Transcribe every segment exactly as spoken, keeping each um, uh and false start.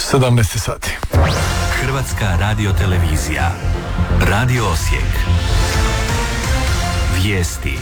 sedamnaest sati. Hrvatska radiotelevizija. Radio Osijek. Vijesti.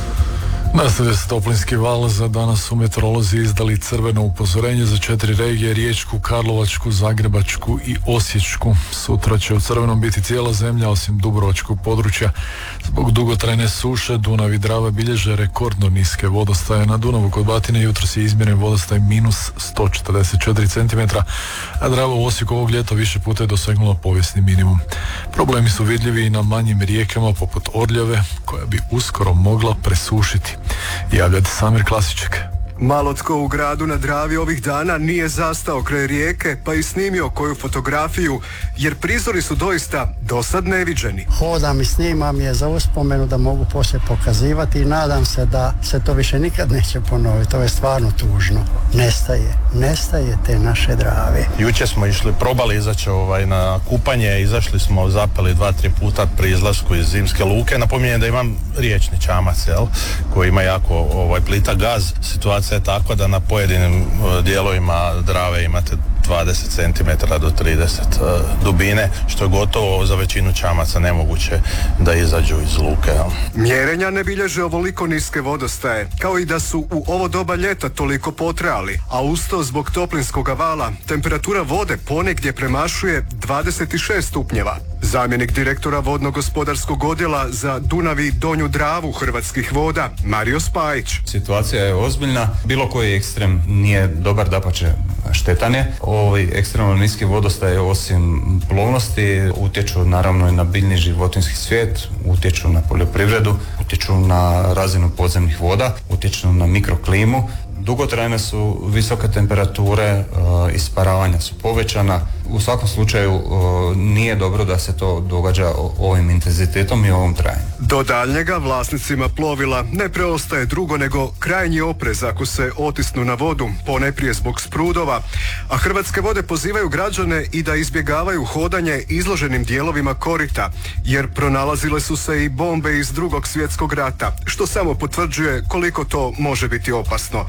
Nastavlja se toplinski val. Za danas su meteorolozi izdali crveno upozorenje za četiri regije: Riječku, Karlovačku, Zagrebačku i Osječku. Sutra će u crvenom biti cijela zemlja osim dubrovačkog područja. Zbog dugotrajne suše Dunav i Drava bilježe rekordno niske vodostaje. Na Dunavu kod Batine jutros je izmjeren vodostaj minus sto četrdeset četiri centimetra, a Drava u Osijeku ovog ljeta više puta je dosegnula povijesni minimum. Problemi su vidljivi i na manjim rijekama poput Orljave, koja bi uskoro mogla presušiti. Javljate Samir Klasiček. Malo tko u gradu na Dravi ovih dana nije zastao kraj rijeke pa i snimio koju fotografiju, jer prizori su doista dosad neviđeni. Hodam i snimam je za uspomenu da mogu poslije pokazivati i nadam se da se to više nikad neće ponoviti. To je stvarno tužno. Nestaje, nestaje te naše Drave. Jučer smo išli, probali izaći ovaj, na kupanje, izašli smo, zapeli dva, tri puta pri izlasku iz Zimske luke. Napominjem da imam riječni čamac, jel, koji ima jako ovaj, plita gaz. Situacija je takva da na pojedinim dijelovima Drave imate dvadeset centimetara do trideset dubine, što je gotovo za većinu čamaca nemoguće da izađu iz luke. Mjerenja ne bilježe ovoliko niske vodostaje, kao i da su u ovo doba ljeta toliko potrajali, a usto zbog toplinskog vala temperatura vode ponegdje premašuje dvadeset šest stupnjeva. Zamjenik direktora vodno-gospodarskog odjela za Dunav i Donju Dravu Hrvatskih voda, Mario Spajić. Situacija je ozbiljna, bilo koji ekstrem nije dobar, dapače štetan je. Ovi ekstremno niski vodostaje osim plovnosti utječu naravno i na biljni životinjski svijet, utječu na poljoprivredu, utječu na razinu podzemnih voda, utječu na mikroklimu. Dugotrajne su visoke temperature, isparavanja su povećana. U svakom slučaju nije dobro da se to događa ovim intenzitetom i ovom trajanju. Do daljnjega vlasnicima plovila ne preostaje drugo nego krajnji oprez ako se otisnu na vodu, ponajprije zbog sprudova, a Hrvatske vode pozivaju građane i da izbjegavaju hodanje izloženim dijelovima korita, jer pronalazile su se i bombe iz Drugog svjetskog rata, što samo potvrđuje koliko to može biti opasno.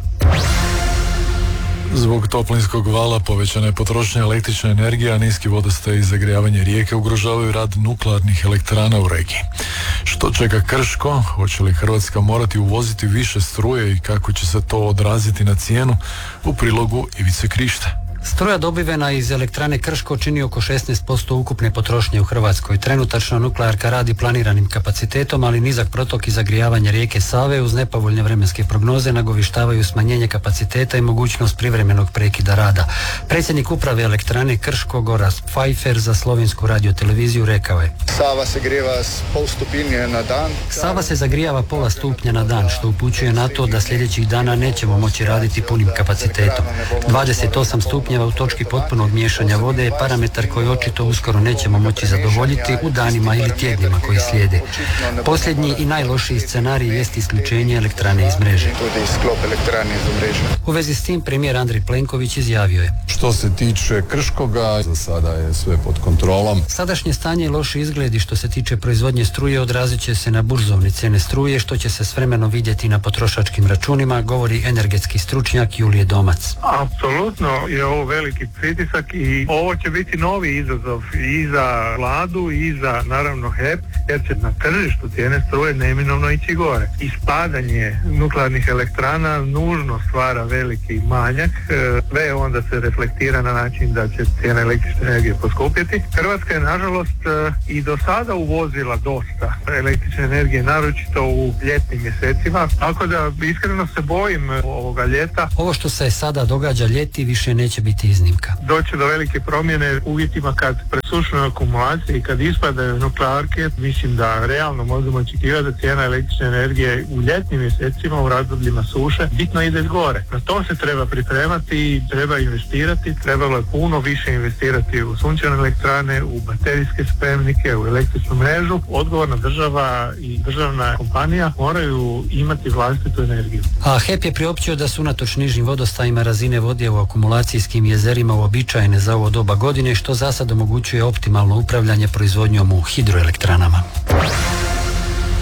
Zbog toplinskog vala povećana je potrošnja električne energije, a niski vodostaj i zagrijavanje rijeke ugrožavaju rad nuklearnih elektrana u regiji. Što čeka Krško? Hoće li Hrvatska morati uvoziti više struje i kako će se to odraziti na cijenu? U prilogu Ivice Krišta. Struja dobivena iz elektrane Krško čini oko šesnaest posto ukupne potrošnje u Hrvatskoj. Trenutačno nuklearka radi planiranim kapacitetom, ali nizak protok i zagrijavanje rijeke Save uz nepovoljne vremenske prognoze nagovištavaju smanjenje kapaciteta i mogućnost privremenog prekida rada. Predsjednik uprave elektrane Krško Goras Pfeiffer za Slovensku radioteleviziju rekao je: Sava se grijeva s pol stupinje na dan. Sava se zagrijava pola stupnja na dan, što upućuje na to da sljedećih dana nećemo moći raditi punim kapacitetom. dvadeset osam stupnjeva u točki potpunog miješanja vode je parametar koji očito uskoro nećemo moći zadovoljiti u danima ili tjednima koji slijede. Posljednji i najlošiji scenarij jest isključenje elektrane iz mreže. U vezi s tim premijer Andrej Plenković izjavio je: Što se tiče Krškoga, za sada je sve pod kontrolom. Sadašnje stanje i loši izgledi što se tiče proizvodnje struje odrazit će se na burzovne cijene struje, što će se s vremenom vidjeti na potrošačkim računima, govori energetski stručnjak Julije Domac. Apsolutno je ovo veliki pritisak i ovo će biti novi izazov i za vladu i za naravno H E P, jer će na tržištu cijene struje neminovno ići gore. Ispadanje nuklearnih elektrana nužno stvara veliki manjak, sve onda se reflektira na način da će cijena električne energije poskupjeti. Hrvatska je nažalost i do sada uvozila dosta električne energije, naročito u ljetnim mjesecima, tako da iskreno se bojim ovoga ljeta. Ovo što se sada događa ljeti više neće biti iznimka. Doći do velike promjene uvjetima kad presušuju akumulacije i kad ispadaju nuklearke, mislim da realno možemo očekivati da cijena električne energije u ljetnim mjesecima u razdobljima suše bitno ide gore. Na to se treba pripremati i treba investirati, trebalo je puno više investirati u sunčane elektrane, u baterijske spremnike, u električnu mrežu. Odgovorna država i državna kompanija moraju imati vlastitu energiju. A H E P je priopćio da su unatoč nižim vodostajima razine vode u akumulacijskim jezerima uobičajene za ovo doba godine, što za sad omogućuje optimalno upravljanje proizvodnjom u hidroelektranama.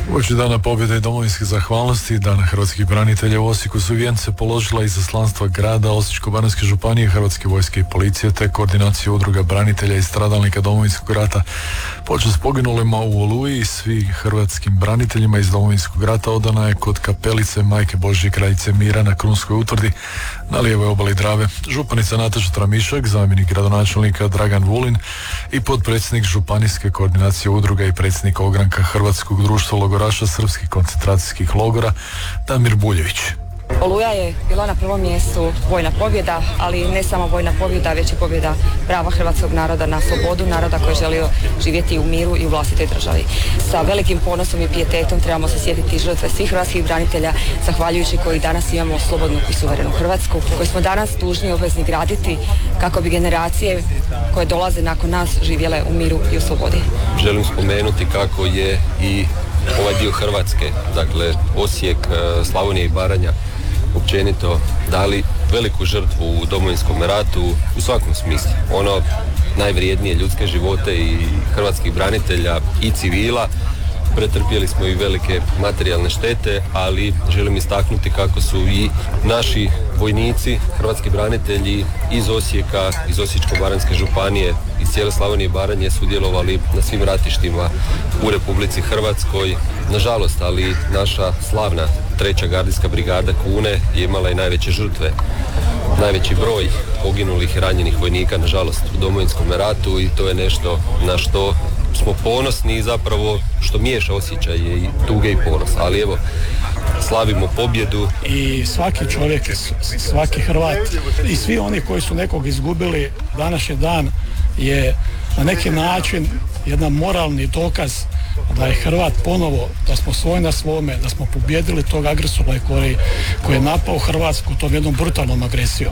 Uoči dana pobjede i domovinske zahvalnosti, Dana hrvatskih branitelja u Osijeku su vijence položila izaslanstva grada, Osječko-baranjske županije, Hrvatske vojske i policije te koordinacije udruga branitelja i stradalnika Domovinskog rata. Počast poginulima u Oluji i svi hrvatskim braniteljima iz Domovinskog rata odana je kod kapelice Majke Božje kraljice mira na Krunskoj utvrdi na lijevoj obali Drave. Županica Nataša Tramišak, zamjenik gradonačelnika Dragan Vulin i potpredsjednik županijske koordinacije udruga i predsjednik ogranka Hrvatskog društva logoraša srpskih koncentracijskih logora Damir Buljević. Oluja je bila na prvom mjestu vojna pobjeda, ali ne samo vojna pobjeda, već i pobjeda prava hrvatskog naroda na slobodu, naroda koji je želio živjeti u miru i u vlastitoj državi. Sa velikim ponosom i pijetetom trebamo se sjetiti žrtve svih hrvatskih branitelja, zahvaljujući koji danas imamo slobodnu i suverenu Hrvatsku, koju smo danas dužni i obvezni graditi kako bi generacije koje dolaze nakon nas živjele u miru i u slobodi. Želim spomenuti kako je i ovaj dio Hrvatske, dakle Osijek, Slavonija i Baranja, općenito dali veliku žrtvu u Domovinskom ratu u svakom smislu. Ono najvrijednije ljudske živote i hrvatskih branitelja i civila. Pretrpjeli smo i velike materijalne štete, ali želim istaknuti kako su i naši vojnici, hrvatski branitelji iz Osijeka, iz Osječko-baranjske županije, iz cijele Slavonije i Baranje sudjelovali na svim ratištima u Republici Hrvatskoj. Nažalost, ali naša slavna treća gardijska brigada Kune je imala i najveće žrtve. Najveći broj poginulih i ranjenih vojnika, nažalost, u Domovinskom ratu i to je nešto na što smo ponosni i zapravo što miješa osjećaje i tuge i ponos. Ali evo, slavimo pobjedu. I svaki čovjek, svaki Hrvat i svi oni koji su nekog izgubili, današnji dan je na neki način jedan moralni dokaz da je Hrvat ponovo, da smo svoj na svome, da smo pobjedili tog agresora koji, koji je napao Hrvatsku tom jednom brutalnom agresijom.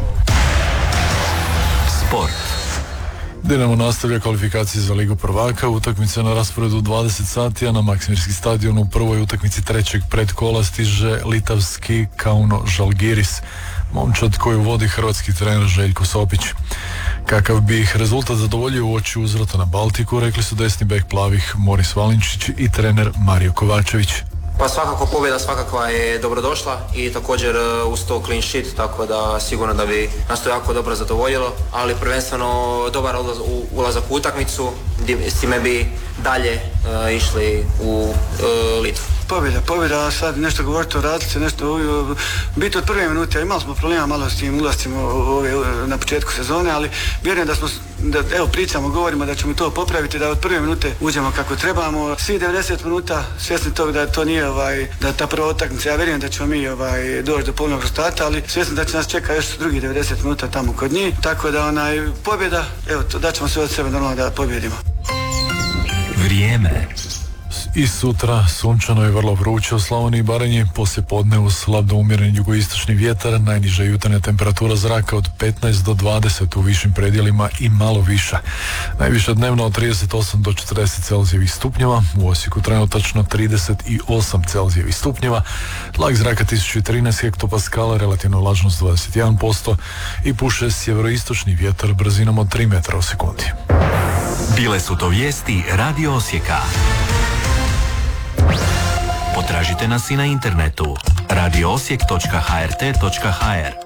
Sport. Dinamo nastavlja kvalifikacije za Ligu prvaka, utakmice na rasporedu dvadeset sati, a na Maksimirski stadion u prvoj utakmici trećeg predkola stiže litavski Kauno Žalgiris, momčad koju vodi hrvatski trener Željko Sopić. Kakav bi ih rezultat zadovoljio u oči uzvrata na Baltiku, rekli su desni bek plavih Moris Valinčić i trener Mario Kovačević. Pa svakako pobjeda svakakva je dobrodošla i također uz to clean sheet, tako da sigurno da bi nas to jako dobro zadovoljilo, ali prvenstveno dobar ulaz, u, ulazak u utakmicu, s time bi dalje uh, išli u uh, Litvu. Pobjeda, pobjeda, sad nešto govoriti o razlici, nešto biti od prve minute, imali smo problema malo s tim ulazcima na početku sezone, ali vjerujem da smo, da, evo pričamo, govorimo da ćemo to popraviti, da od prve minute uđemo kako trebamo. Svi devedeset minuta svjesni tog da to nije ovaj, da ta prva utakmica, ja vjerujem da ćemo mi ovaj, doći do polnog rezultata, ali svjesni da će nas čeka još drugi devedeset minuta tamo kod njih, tako da onaj pobjeda, evo to, da ćemo sve od sebe normalno da pobjedimo. Vrijeme. I sutra sunčano je vrlo vruće u Slavoniji i Baranji, poslije podne uz slab do umjeren jugoistočni vjetar, najniža jutarnja temperatura zraka od petnaest do dvadeset u višim predjelima i malo viša. Najviša dnevno od trideset osam do četrdeset celzijevih stupnjeva, u Osijeku trenutačno trideset osam celzijevih stupnjeva, tlak zraka tisuću trinaest hektopaskala, relativna vlažnost dvadeset jedan posto i puše sjeveroistočni vjetar brzinom od tri metra u sekundi. Bile su to vijesti Radio Osijeka. Potražite nas i na internetu radio osijek točka h r t točka h r.